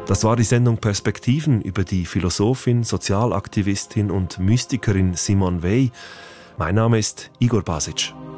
Das war die Sendung Perspektiven über die Philosophin, Sozialaktivistin und Mystikerin Simone Weil. Mein Name ist Igor Basic.